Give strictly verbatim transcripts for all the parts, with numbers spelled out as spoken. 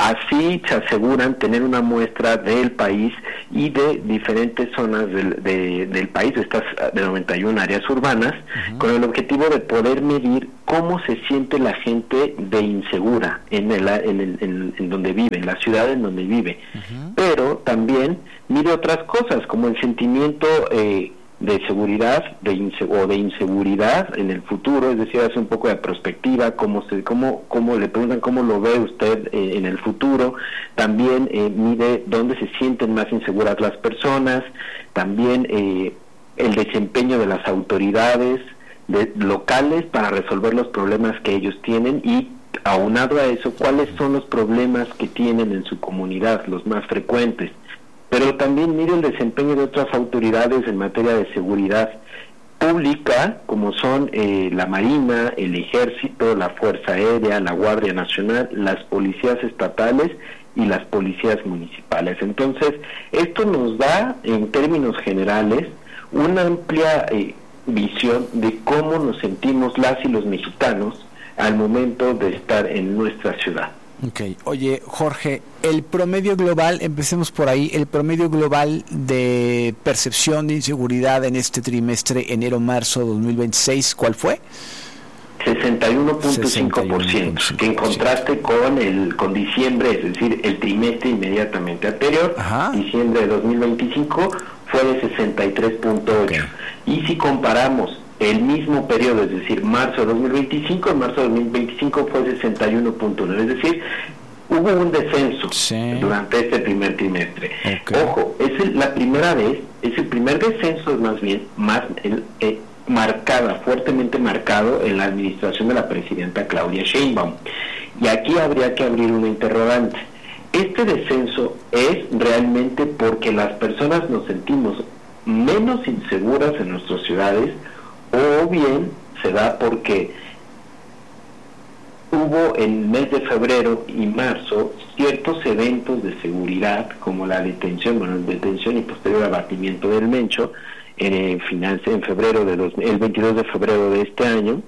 así se aseguran tener una muestra del país y de diferentes zonas del, de, del país, de estas de noventa y una áreas urbanas, uh-huh. con el objetivo de poder medir cómo se siente la gente de insegura en el, en, el, en, en donde vive, en la ciudad en donde vive. Uh-huh. Pero también mide otras cosas, como el sentimiento eh, de seguridad de inse- o de inseguridad en el futuro, es decir, hace un poco de perspectiva, cómo se, cómo, cómo le preguntan cómo lo ve usted eh, en el futuro. También eh, mide dónde se sienten más inseguras las personas, también eh, el desempeño de las autoridades de, locales para resolver los problemas que ellos tienen, y aunado a eso, cuáles son los problemas que tienen en su comunidad, los más frecuentes. Pero también mire el desempeño de otras autoridades en materia de seguridad pública, como son eh, la Marina, el Ejército, la Fuerza Aérea, la Guardia Nacional, las policías estatales y las policías municipales. Entonces, esto nos da, en términos generales, una amplia eh, visión de cómo nos sentimos las y los mexicanos al momento de estar en nuestra ciudad. Ok, oye Jorge, el promedio global, empecemos por ahí, el promedio global de percepción de inseguridad en este trimestre enero-marzo dos mil veintiséis, ¿cuál fue? sesenta y uno punto cinco por ciento, que en contraste con el con diciembre, es decir, el trimestre inmediatamente anterior, Ajá. diciembre de dos mil veinticinco, fue de sesenta y tres punto ocho. Okay. Y si comparamos el mismo periodo, es decir, marzo de dos mil veinticinco, en marzo de dos mil veinticinco fue sesenta y uno punto nueve, es decir, hubo un descenso sí. durante este primer trimestre. Okay. Ojo, es el, la primera vez, es el primer descenso más bien, más el, eh, marcada, fuertemente marcado en la administración de la presidenta Claudia Sheinbaum. Y aquí habría que abrir una interrogante. Este descenso es realmente porque las personas nos sentimos menos inseguras en nuestras ciudades, o bien se da porque hubo en el mes de febrero y marzo ciertos eventos de seguridad, como la detención, bueno, detención y posterior abatimiento del Mencho, en, final, en febrero de dos, el veintidós de febrero de este año,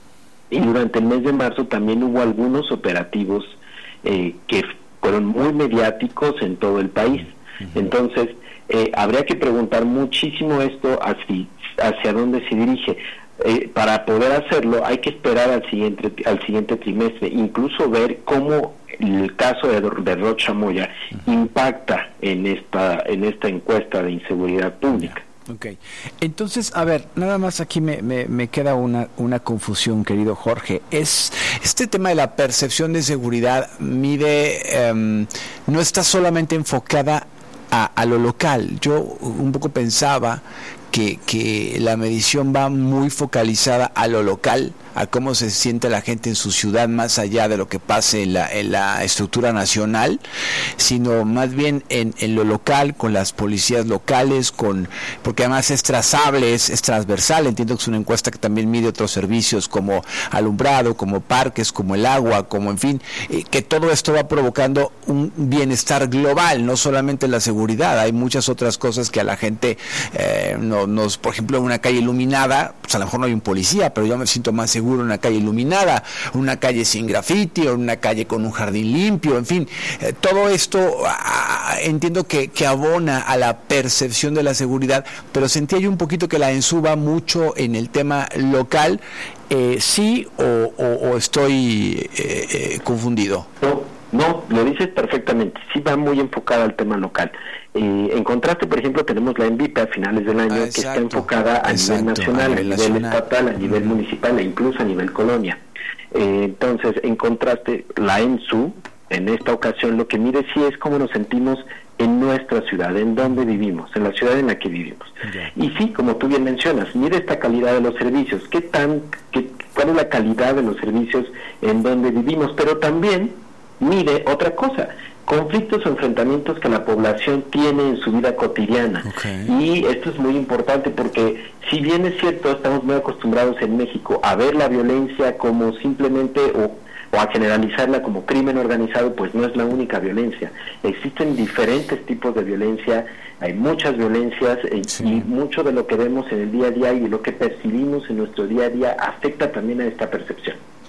y durante el mes de marzo también hubo algunos operativos eh, que fueron muy mediáticos en todo el país. Uh-huh. Entonces, eh, habría que preguntar muchísimo esto hacia, hacia dónde se dirige. Eh, para poder hacerlo hay que esperar al siguiente al siguiente trimestre, incluso ver cómo el caso de, de Rocha Moya uh-huh. impacta en esta en esta encuesta de inseguridad pública. Ok, entonces, a ver, nada más aquí me, me, me queda una, una confusión, querido Jorge. Es este tema de la percepción de seguridad mide, um, no está solamente enfocada a, a lo local. Yo un poco pensaba que, que la medición va muy focalizada a lo local, a cómo se siente la gente en su ciudad, más allá de lo que pase en la, en la estructura nacional, sino más bien en, en lo local, con las policías locales, con porque además es trazable, es, es transversal. Entiendo que es una encuesta que también mide otros servicios como alumbrado, como parques, como el agua, como en fin, eh, que todo esto va provocando un bienestar global, no solamente la seguridad. Hay muchas otras cosas que a la gente eh, no, nos, por ejemplo, en una calle iluminada, pues a lo mejor no hay un policía, pero yo me siento más seguro en una calle iluminada, una calle sin grafiti, o una calle con un jardín limpio, en fin, eh, todo esto ah, entiendo que, que abona a la percepción de la seguridad, pero sentía yo un poquito que la ensuba mucho en el tema local. Eh, ¿sí o, o, o estoy eh, eh, confundido? No, no, lo dices perfectamente, sí va muy enfocada al tema local. Eh, en contraste, por ejemplo, tenemos la ENVIPE a finales del año, ah, que está enfocada a exacto, nivel nacional, a nivel, a nivel nacional. estatal, a nivel uh-huh. municipal e incluso a nivel colonia. Eh, entonces, en contraste, la ENSU, en esta ocasión, lo que mide sí es cómo nos sentimos en nuestra ciudad, en donde vivimos, en la ciudad en la que vivimos. Okay. Y sí, como tú bien mencionas, mide esta calidad de los servicios, qué tan, qué, cuál es la calidad de los servicios en donde vivimos, pero también mide otra cosa, conflictos o enfrentamientos que la población tiene en su vida cotidiana. Okay. Y esto es muy importante porque si bien es cierto, estamos muy acostumbrados en México a ver la violencia como simplemente o, o a generalizarla como crimen organizado, pues no es la única violencia. Existen diferentes tipos de violencia, hay muchas violencias eh, sí. y mucho de lo que vemos en el día a día y de lo que percibimos en nuestro día a día afecta también a esta percepción.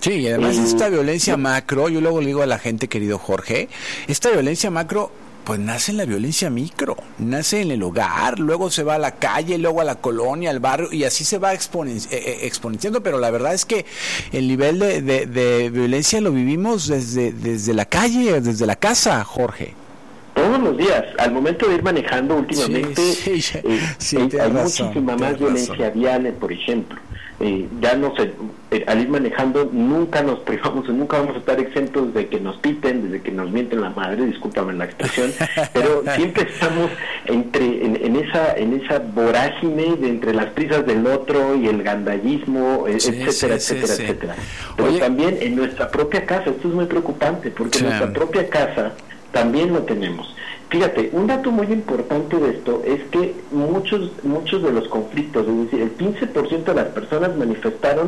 Sí, y además eh, esta violencia macro, yo luego le digo a la gente, querido Jorge, esta violencia macro pues nace en la violencia micro, nace en el hogar, luego se va a la calle, luego a la colonia, al barrio, y así se va exponen, eh, exponenciando, pero la verdad es que el nivel de, de, de violencia lo vivimos desde, desde la calle, desde la casa, Jorge. Todos los días, al momento de ir manejando últimamente, sí, sí, eh, sí, hay, hay razón, muchísima más violencia razón. vial, por ejemplo. Eh, ya no sé, eh, al ir manejando nunca nos privamos, nunca vamos a estar exentos de que nos piten, de que nos mienten la madre, discúlpame la expresión, pero siempre estamos entre en, en esa en esa vorágine de entre las prisas del otro y el gandallismo, sí, etcétera, sí, etcétera, sí, etcétera. Pero Oye, también en nuestra propia casa, esto es muy preocupante, porque sí. en nuestra propia casa también lo tenemos. Fíjate, un dato muy importante de esto es que muchos muchos de los conflictos, es decir, el quince por ciento de las personas manifestaron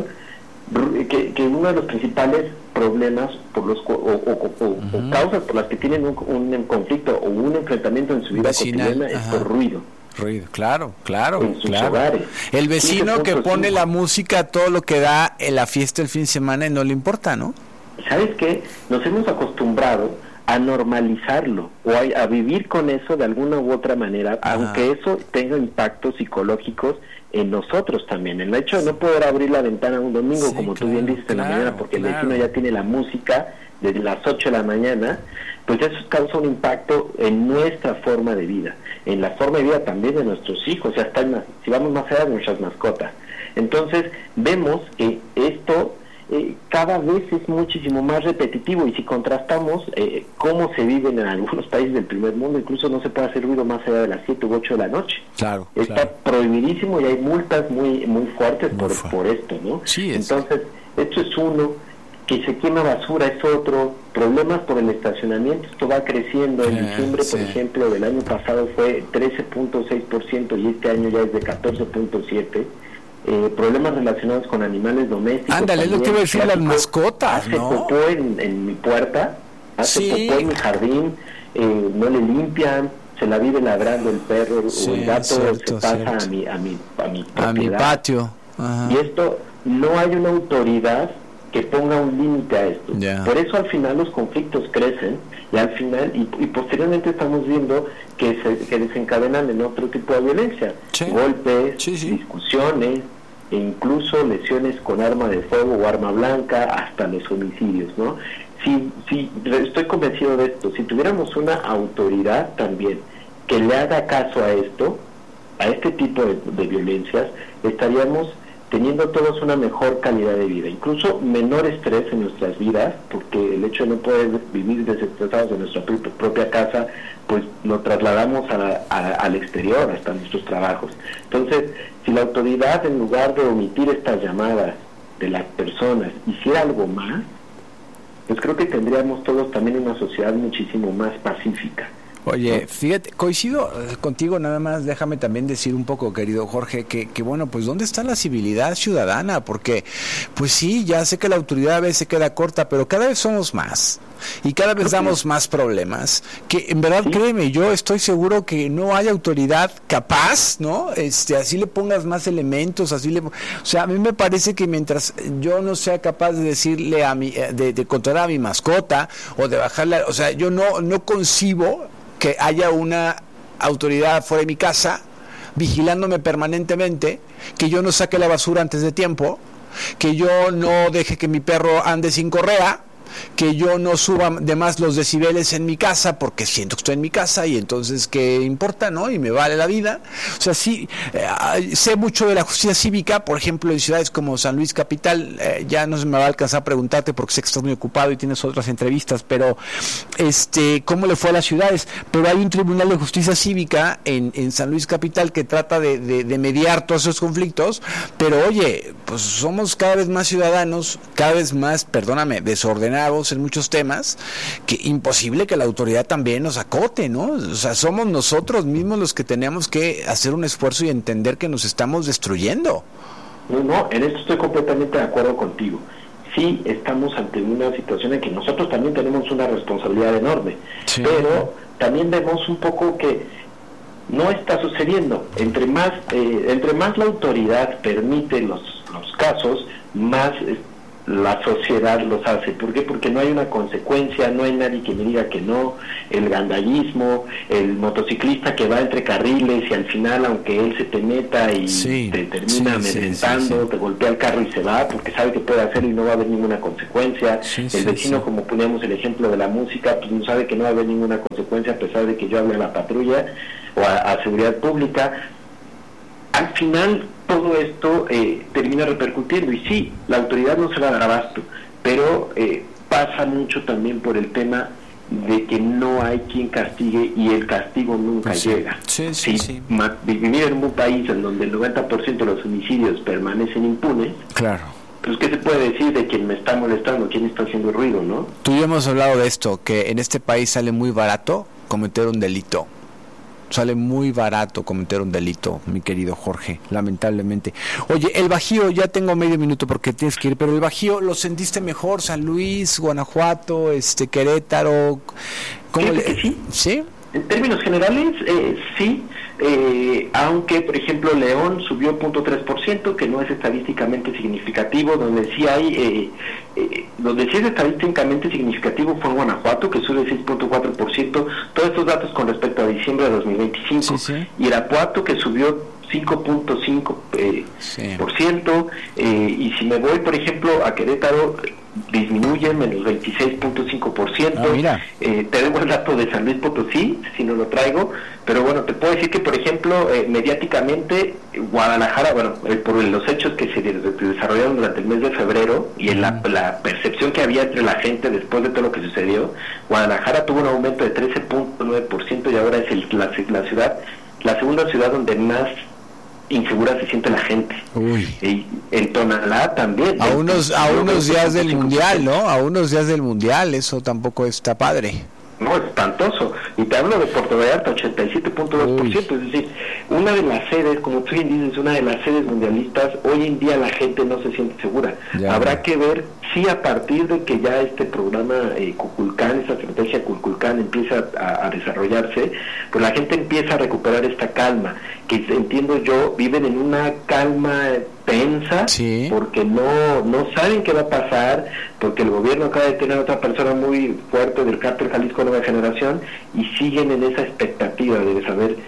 que, que uno de los principales problemas por los o, o, o, uh-huh. o causas por las que tienen un, un conflicto o un enfrentamiento en su vida Vecinal, cotidiana ajá. es por ruido. Ruido, claro, claro, en sus claro. Hogares. El vecino que pone la música, todo lo que da en la fiesta el fin de semana y no le importa, ¿no? ¿Sabes qué? Nos hemos acostumbrado a normalizarlo o a, a vivir con eso de alguna u otra manera, ajá. aunque eso tenga impactos psicológicos en nosotros también. El hecho de no poder abrir la ventana un domingo, sí, como claro, tú bien dices, en claro, la mañana, porque claro. el vecino ya tiene la música desde las ocho de la mañana, pues eso causa un impacto en nuestra forma de vida, en la forma de vida también de nuestros hijos, ya está en la, si vamos más allá de nuestras mascotas. Entonces, vemos que esto Eh, cada vez es muchísimo más repetitivo, y si contrastamos eh, cómo se vive en algunos países del primer mundo, incluso no se puede hacer ruido más allá de las siete u ocho de la noche. Claro, está claro. prohibidísimo y hay multas muy muy fuertes muy por, fu- por esto, ¿no? Sí, es. Entonces, esto es uno, que se quema basura es otro, problemas por el estacionamiento, esto va creciendo. En yeah, diciembre, sí. por ejemplo, del año pasado fue trece punto seis por ciento y este año ya es de catorce punto siete por ciento. Eh, problemas relacionados con animales domésticos. Ándale, es lo que iba a decir, las mascotas, hace ¿no? popó en, en mi puerta, hace sí. popó en mi jardín, eh, no le limpian, se la vive ladrando el perro sí, o el gato, cierto, se pasa cierto. a mi a mi a mi, a mi patio. Ajá. Y esto, no hay una autoridad que ponga un límite a esto. Yeah. Por eso al final los conflictos crecen y al final y, y posteriormente estamos viendo que se que desencadenan en otro tipo de violencia, sí. golpes, sí, sí. discusiones, e incluso lesiones con arma de fuego o arma blanca, hasta los homicidios, ¿no? Si, si estoy convencido de esto, si tuviéramos una autoridad también que le haga caso a esto, a este tipo de, de violencias, estaríamos teniendo todos una mejor calidad de vida, incluso menor estrés en nuestras vidas, porque el hecho de no poder vivir desestresados en nuestra propia, propia casa, pues lo trasladamos a, a, al exterior, hasta nuestros trabajos. Entonces, si la autoridad, en lugar de omitir estas llamadas de las personas, hiciera algo más, pues creo que tendríamos todos también una sociedad muchísimo más pacífica. Oye, fíjate, coincido contigo, nada más déjame también decir un poco, querido Jorge, que, que bueno, pues ¿dónde está la civilidad ciudadana? Porque, pues sí, ya sé que la autoridad a veces se queda corta, pero cada vez somos más y cada vez damos más problemas, que en verdad, ¿sí? Créeme, yo estoy seguro que no hay autoridad capaz, ¿no? Este, así le pongas más elementos, así le... O sea, a mí me parece que mientras yo no sea capaz de decirle a mi, de, de controlar a mi mascota o de bajarle, o sea, yo no, no concibo que haya una autoridad fuera de mi casa vigilándome permanentemente, que yo no saque la basura antes de tiempo, que yo no deje que mi perro ande sin correa, que yo no suba de más los decibeles en mi casa porque siento que estoy en mi casa y entonces qué importa, ¿no? Y me vale la vida. O sea, sí, eh, sé mucho de la justicia cívica, por ejemplo, en ciudades como San Luis Capital, eh, ya no se me va a alcanzar a preguntarte porque sé que estás muy ocupado y tienes otras entrevistas, pero este, ¿cómo le fue a las ciudades? Pero hay un tribunal de justicia cívica en, en San Luis Capital que trata de, de, de mediar todos esos conflictos, pero oye, pues somos cada vez más ciudadanos, cada vez más, perdóname, desordenados en muchos temas, que imposible que la autoridad también nos acote, ¿no? O sea, somos nosotros mismos los que tenemos que hacer un esfuerzo y entender que nos estamos destruyendo. No, no, en esto estoy completamente de acuerdo contigo. Sí, estamos ante una situación en que nosotros también tenemos una responsabilidad enorme, sí. Pero también vemos un poco que no está sucediendo. Entre más, eh, entre más la autoridad permite los, los casos, más... Eh, la sociedad los hace. ¿Por qué? Porque no hay una consecuencia, no hay nadie que me diga que no, el gandallismo, el motociclista que va entre carriles y al final, aunque él se te meta y sí, te termina sí, amedrentando, sí, sí, sí. te golpea el carro y se va porque sabe que puede hacerlo y no va a haber ninguna consecuencia. Sí, el sí, vecino, sí. como poníamos el ejemplo de la música, pues no sabe que no va a haber ninguna consecuencia a pesar de que yo hable a la patrulla o a, a seguridad pública. Al final todo esto eh, termina repercutiendo y sí, la autoridad no se va a dar abasto, pero eh, pasa mucho también por el tema de que no hay quien castigue y el castigo nunca sí. llega. Sí, sí, sí, sí. Ma- vivir en un país en donde el noventa por ciento de los homicidios permanecen impunes, Claro. pues ¿qué se puede decir de quien me está molestando, quién está haciendo ruido, no? Tú y yo hemos hablado de esto, que en este país sale muy barato cometer un delito. Sale muy barato cometer un delito, mi querido Jorge, lamentablemente. Oye, el Bajío, ya tengo medio minuto porque tienes que ir, pero el Bajío, ¿lo sentiste mejor? San Luis, Guanajuato, este Querétaro, ¿cómo le... que sí. ¿Sí? En términos generales, eh, sí, eh, aunque, por ejemplo, León subió cero punto tres por ciento, que no es estadísticamente significativo, donde sí hay, eh, eh, donde sí es estadísticamente significativo fue en Guanajuato, que sube seis punto cuatro por ciento, todos estos datos con respecto a diciembre de dos mil veinticinco, Sí, sí. Irapuato, que subió cinco punto cinco por ciento, eh, sí. eh, y si me voy, por ejemplo, a Querétaro, disminuye menos veintiséis punto cinco por ciento. Ah, mira. Eh, te debo el dato de San Luis Potosí, si no lo traigo, pero bueno, te puedo decir que, por ejemplo, eh, mediáticamente, Guadalajara, bueno, eh, por los hechos que se de- desarrollaron durante el mes de febrero y en la, la percepción que había entre la gente después de todo lo que sucedió, Guadalajara tuvo un aumento de trece punto nueve por ciento y ahora es el, la, la ciudad, la segunda ciudad donde más insegura se siente la gente. Uy. Y en Tonalá también. A unos, a unos días del Mundial, ¿no? A unos días del Mundial, eso tampoco está padre. No, espantoso. Y te hablo de Puerto Vallarta, ochenta y siete punto dos por ciento. Es decir, una de las sedes, como tú bien dices, una de las sedes mundialistas, hoy en día la gente no se siente segura. Ya. Habrá que ver si a partir de que ya este programa eh, Kukulkan, esta estrategia Kukulkan empieza a, a desarrollarse, pues la gente empieza a recuperar esta calma, que entiendo yo, viven en una calma tensa, Sí. porque no no saben qué va a pasar, porque el gobierno acaba de tener a otra persona muy fuerte del cártel Jalisco Nueva Generación y siguen en esa expectativa de saber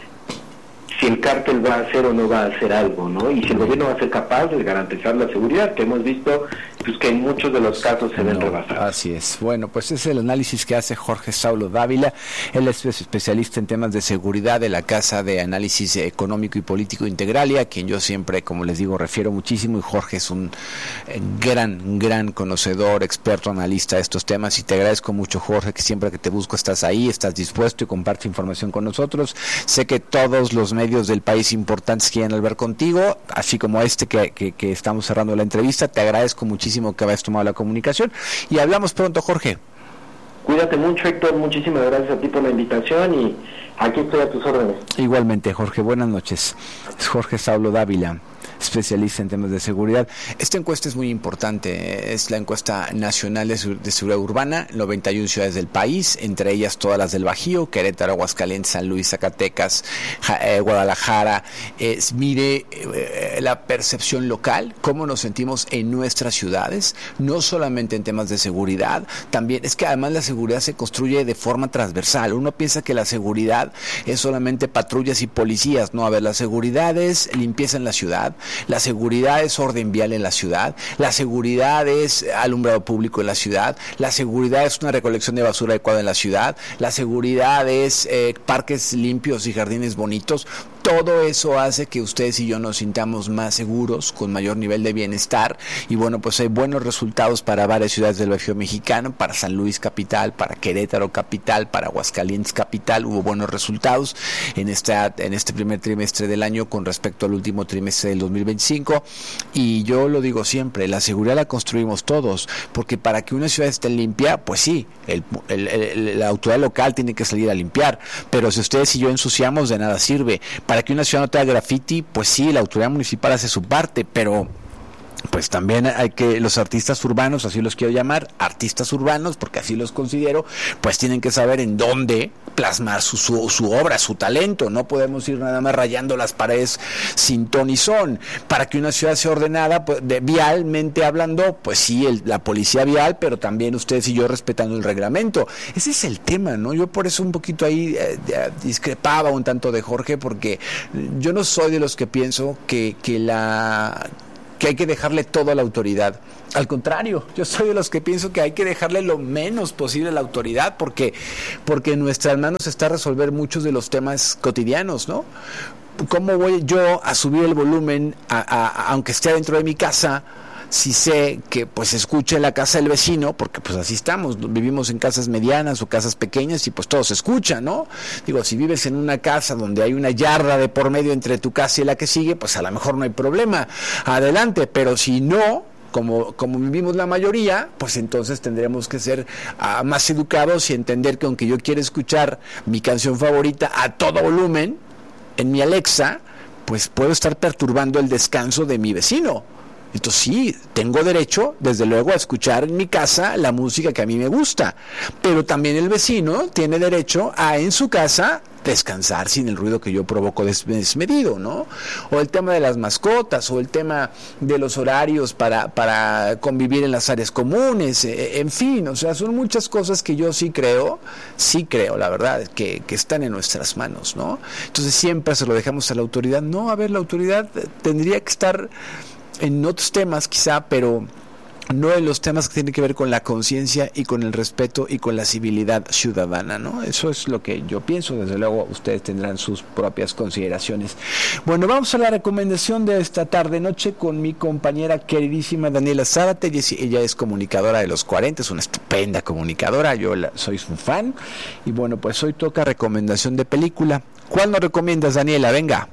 si el cártel va a hacer o no va a hacer algo, ¿no? Y si el gobierno va a ser capaz de garantizar la seguridad, que hemos visto pues que en muchos de los casos se ven No, rebasados. así es. Bueno, pues es el análisis que hace Jorge Saulo Dávila. Él es especialista en temas de seguridad de la Casa de Análisis Económico y Político Integralia, a quien yo siempre, como les digo, refiero muchísimo, y Jorge es un eh, gran, gran conocedor, experto, analista de estos temas, y te agradezco mucho, Jorge, que siempre que te busco estás ahí, estás dispuesto y compartes información con nosotros. Sé que todos los medios del país importantes quieren hablar contigo, así como este que, que, que estamos cerrando la entrevista. Te agradezco muchísimo que hayas tomado la comunicación y hablamos pronto, Jorge. Cuídate mucho, Héctor, muchísimas gracias a ti por la invitación y aquí estoy a tus órdenes. Igualmente, Jorge, buenas noches. Es Jorge Saulo Dávila, especialista en temas de seguridad. Esta encuesta es muy importante, es la encuesta nacional de, de seguridad urbana, noventa y una ciudades del país, entre ellas todas las del Bajío, Querétaro, Aguascalientes, San Luis, Zacatecas, ja, eh, Guadalajara. Eh, mire eh, la percepción local, cómo nos sentimos en nuestras ciudades, no solamente en temas de seguridad, también es que además la seguridad se construye de forma transversal. Uno piensa que la seguridad es solamente patrullas y policías, no, a ver, la seguridad es limpieza en la ciudad, la seguridad es orden vial en la ciudad, la seguridad es alumbrado público en la ciudad, la seguridad es una recolección de basura adecuada en la ciudad, la seguridad es eh, parques limpios y jardines bonitos. Todo eso hace que ustedes y yo nos sintamos más seguros, con mayor nivel de bienestar, y bueno, pues hay buenos resultados para varias ciudades del Bajío mexicano, para San Luis capital, para Querétaro capital, para Aguascalientes capital. Hubo buenos resultados en esta en este primer trimestre del año con respecto al último trimestre del dos mil veinticinco, y yo lo digo siempre, la seguridad la construimos todos, porque para que una ciudad esté limpia, pues sí, el, el, el, la autoridad local tiene que salir a limpiar, pero si ustedes y yo ensuciamos, de nada sirve. Para que una ciudad no tenga graffiti, pues sí, la autoridad municipal hace su parte, pero pues también hay que, los artistas urbanos, así los quiero llamar, artistas urbanos, porque así los considero, pues tienen que saber en dónde plasmar su, su, su obra, su talento. No podemos ir nada más rayando las paredes sin ton y son. Para que una ciudad sea ordenada, pues, de, vialmente hablando, pues sí, el, la policía vial, pero también ustedes y yo respetando el reglamento. Ese es el tema, ¿no? Yo por eso un poquito ahí eh, discrepaba un tanto de Jorge, porque yo no soy de los que pienso que, que la... que hay que dejarle todo a la autoridad. Al contrario, yo soy de los que pienso que hay que dejarle lo menos posible a la autoridad, porque, porque en nuestras manos está resolver muchos de los temas cotidianos, ¿no? ¿Cómo voy yo a subir el volumen, a, a, a, aunque esté dentro de mi casa, si sé que pues escuche en la casa del vecino? Porque pues así estamos, vivimos en casas medianas o casas pequeñas y pues todo se escucha, ¿no? Digo, si vives en una casa donde hay una yarda de por medio entre tu casa y la que sigue, pues a lo mejor no hay problema, adelante, pero si no, como, como vivimos la mayoría, pues entonces tendremos que ser uh, más educados y entender que aunque yo quiera escuchar mi canción favorita a todo volumen en mi Alexa, pues puedo estar perturbando el descanso de mi vecino. Entonces sí, tengo derecho, desde luego, a escuchar en mi casa la música que a mí me gusta, pero también el vecino tiene derecho a, en su casa, descansar sin el ruido que yo provoco desmedido, ¿no? O el tema de las mascotas, o el tema de los horarios para, para convivir en las áreas comunes, eh, en fin, o sea, son muchas cosas que yo sí creo, sí creo, la verdad, que, que están en nuestras manos, ¿no? Entonces siempre se lo dejamos a la autoridad. No, a ver, la autoridad tendría que estar en otros temas quizá, pero no en los temas que tienen que ver con la conciencia y con el respeto y con la civilidad ciudadana, ¿no? Eso es lo que yo pienso. Desde luego ustedes tendrán sus propias consideraciones. Bueno, vamos a la recomendación de esta tarde noche con mi compañera queridísima Daniela Zárate. Ella es comunicadora de los cuarenta, es una estupenda comunicadora, yo la, soy su fan, y bueno, pues hoy toca recomendación de película. ¿Cuál nos recomiendas, Daniela? Venga.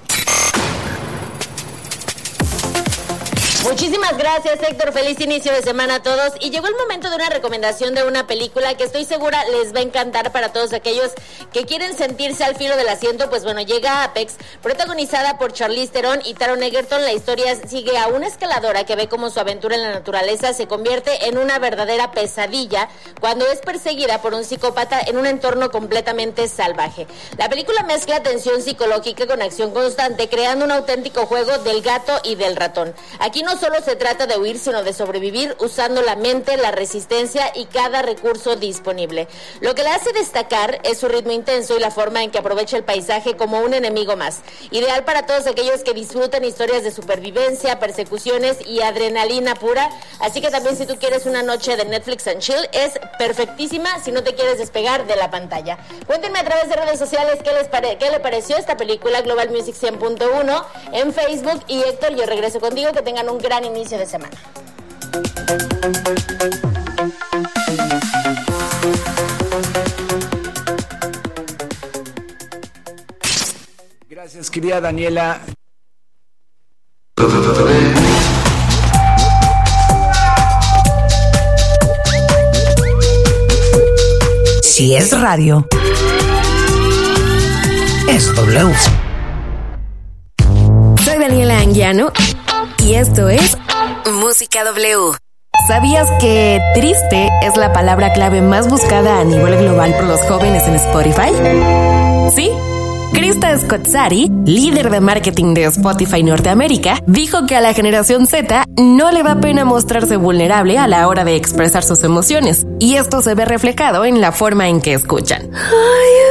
Muchísimas gracias, Héctor. Feliz inicio de semana a todos. Y llegó el momento de una recomendación de una película que estoy segura les va a encantar para todos aquellos que quieren sentirse al filo del asiento. Pues bueno, llega Apex, protagonizada por Charlize Theron y Taron Egerton. La historia sigue a una escaladora que ve cómo su aventura en la naturaleza se convierte en una verdadera pesadilla cuando es perseguida por un psicópata en un entorno completamente salvaje. La película mezcla tensión psicológica con acción constante, creando un auténtico juego del gato y del ratón. Aquí no solo se trata de huir, sino de sobrevivir usando la mente, la resistencia y cada recurso disponible. Lo que la hace destacar es su ritmo intenso y la forma en que aprovecha el paisaje como un enemigo más. Ideal para todos aquellos que disfrutan historias de supervivencia, persecuciones y adrenalina pura. Así que también, si tú quieres una noche de Netflix and chill, es perfectísima si no te quieres despegar de la pantalla. Cuéntenme a través de redes sociales qué les pare- qué le pareció esta película. Global Music cien punto uno en Facebook. Y Héctor, yo regreso contigo. Que tengan un gran inicio de semana. Gracias, querida Daniela. Si es radio, es W. Soy Daniela Anguiano y esto es Música W. ¿Sabías que triste es la palabra clave más buscada a nivel global por los jóvenes en Spotify? ¿Sí? Krista Scott-Sari, líder de marketing de Spotify Norteamérica, dijo que a la generación Z no le da pena mostrarse vulnerable a la hora de expresar sus emociones, y esto se ve reflejado en la forma en que escuchan.